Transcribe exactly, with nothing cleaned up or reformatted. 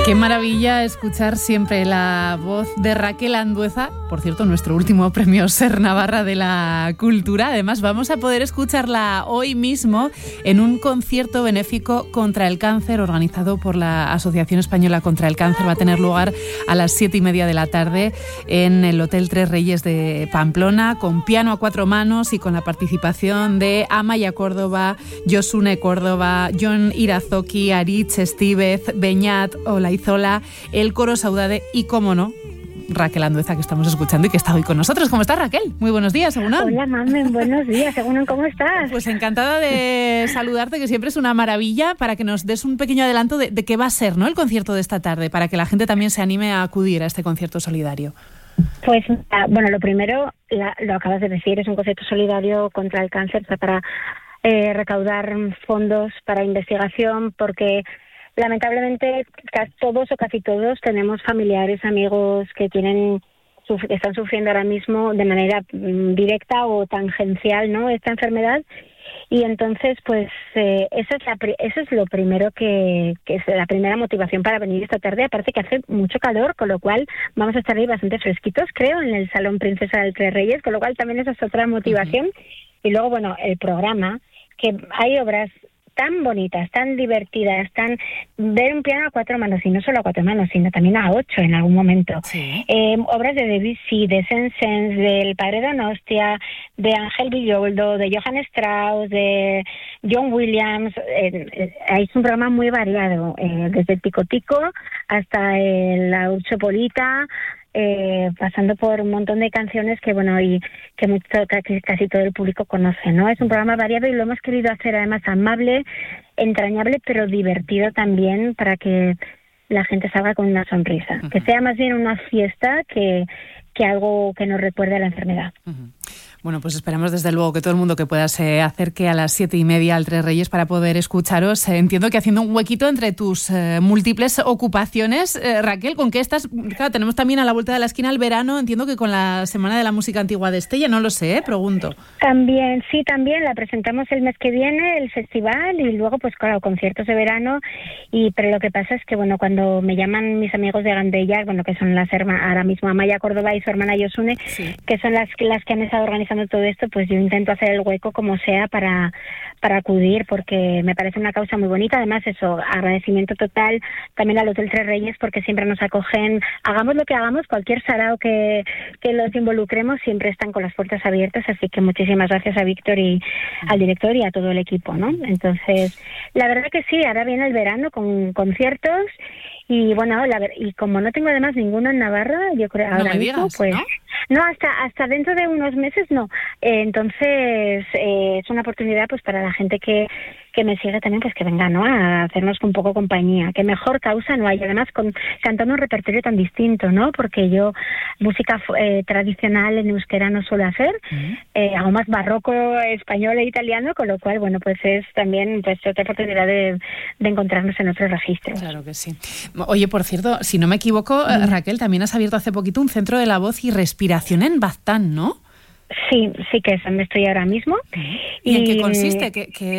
Qué maravilla escuchar siempre la voz de Raquel Andueza, por cierto, nuestro último premio Ser Navarra de la Cultura. Además, vamos a poder escucharla hoy mismo en un concierto benéfico contra el cáncer organizado por la Asociación Española contra el Cáncer. Va a tener lugar a las siete y media de la tarde en el Hotel Tres Reyes de Pamplona, con piano a cuatro manos y con la participación de Amaya Córdoba, Josune Córdoba, John Irazoki, Aritz Estíbez, Beñat, Olaizola, el Coro Saudade y, cómo no, Raquel Andueza, que estamos escuchando y que está hoy con nosotros. ¿Cómo estás, Raquel? Muy buenos días, Egunon. Hola, Mamen, buenos días. Egunon, ¿cómo estás? Pues encantada de saludarte, que siempre es una maravilla, para que nos des un pequeño adelanto de, de qué va a ser, ¿no?, el concierto de esta tarde, para que la gente también se anime a acudir a este concierto solidario. Pues, bueno, lo primero, la, lo acabas de decir, es un concierto solidario contra el cáncer, o sea, para eh, recaudar fondos para investigación, porque lamentablemente todos o casi todos tenemos familiares, amigos que tienen que están sufriendo ahora mismo de manera directa o tangencial, ¿no?, esta enfermedad. Y entonces, pues, eh, eso, es la, eso es lo primero que, que es la primera motivación para venir esta tarde. Aparte que hace mucho calor, con lo cual vamos a estar ahí bastante fresquitos, creo, en el Salón Princesa del Tres Reyes, con lo cual también esa es otra motivación. Uh-huh. Y luego, bueno, el programa, que hay obras tan bonitas, tan divertidas, tan ver un piano a cuatro manos, y no solo a cuatro manos, sino también a ocho en algún momento. Sí. Eh, obras de Debussy, de Saint-Saëns, del Padre Donostia, de Ángel Villoldo, de Johann Strauss, de John Williams. Eh, eh, es un programa muy variado, eh, desde el Tico Tico hasta el La Urchopolita, Eh, pasando por un montón de canciones que, bueno, y que mucho, casi, casi todo el público conoce, ¿no? Es un programa variado y lo hemos querido hacer además amable, entrañable, pero divertido también, para que la gente salga con una sonrisa. Uh-huh. Que sea más bien una fiesta que, que algo que nos recuerde a la enfermedad. Uh-huh. Bueno, pues esperamos desde luego que todo el mundo que pueda se acerque a las siete y media al Tres Reyes para poder escucharos. Eh, entiendo que haciendo un huequito entre tus eh, múltiples ocupaciones. Eh, Raquel, ¿con qué estás? Claro, tenemos también a la vuelta de la esquina el verano. Entiendo que con la Semana de la Música Antigua de Estella, no lo sé, ¿eh? Pregunto. También, sí, también la presentamos el mes que viene, el festival, y luego, pues claro, conciertos de verano. Y pero lo que pasa es que, bueno, cuando me llaman mis amigos de Gandellas, bueno, que son las hermanas, ahora mismo Amaya Córdoba y su hermana Josune, sí, que son las, las que han estado organizando todo esto, pues yo intento hacer el hueco como sea para, para acudir, porque me parece una causa muy bonita. Además, eso, agradecimiento total también al Hotel Tres Reyes, porque siempre nos acogen, hagamos lo que hagamos, cualquier sarao que, que los involucremos, siempre están con las puertas abiertas, así que muchísimas gracias a Víctor y al director y a todo el equipo, ¿no? Entonces, la verdad que sí, ahora viene el verano con conciertos. Y bueno, la, y como no tengo además ninguno en Navarra, yo creo ahora no mismo, digas, pues ¿no? no, hasta hasta dentro de unos meses no. Eh, entonces eh, es una oportunidad, pues, para la gente que que me sigue también, pues que venga, ¿no?, a hacernos un poco compañía. Que mejor causa no hay. Además, con cantando un repertorio tan distinto, ¿no? Porque yo música eh, tradicional en euskera no suelo hacer, uh-huh. eh, hago más barroco, español e italiano, con lo cual, bueno, pues es también, pues, otra oportunidad de, de encontrarnos en otros registros. Claro que sí. Oye, por cierto, si no me equivoco, uh-huh. Raquel, también has abierto hace poquito un centro de la voz y respiración en Baztán, ¿no? Sí, sí, que es donde estoy ahora mismo. ¿Y, ¿Y en qué consiste? ¿Qué, qué